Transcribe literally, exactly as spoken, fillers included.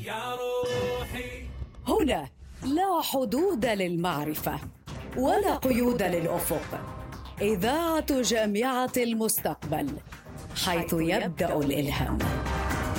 يا روحي. هنا لا حدود للمعرفة ولا قيود للأفق. إذاعة جامعة المستقبل، حيث يبدأ الإلهام.